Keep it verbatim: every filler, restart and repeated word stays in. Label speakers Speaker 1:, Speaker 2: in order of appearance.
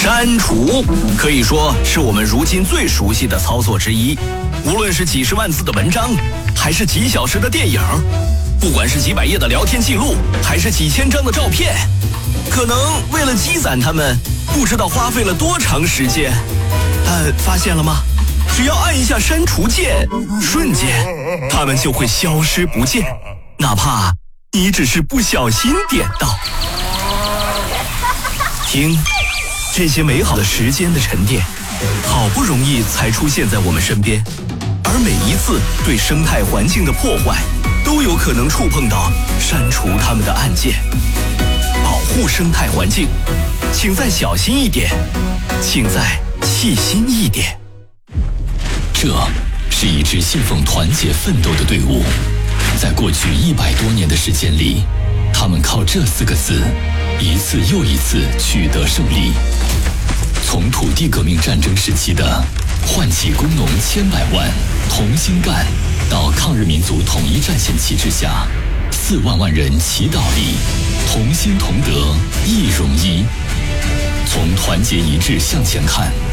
Speaker 1: 删除可以说是我们如今最熟悉的操作之一。无论是几十万字的文章，还是几小时的电影，不管是几百页的聊天记录，还是几千张的照片，可能为了积攒它们，不知道花费了多长时间。但发现了吗？只要按一下删除键，瞬间它们就会消失不见，哪怕你只是不小心点到。听，这些美好的时间的沉淀，好不容易才出现在我们身边，而每一次对生态环境的破坏，都有可能触碰到删除它们的按键。保护生态环境，请再小心一点，请再细心一点。
Speaker 2: 这是一支信奉团结奋斗的队伍，在过去一百多年的时间里，他们靠这四个字，一次又一次取得胜利。从土地革命战争时期的唤起工农千百万同心干，到抗日民族统一战线旗帜下四万万人齐倒立，同心同德一荣一。从团结一致向前看，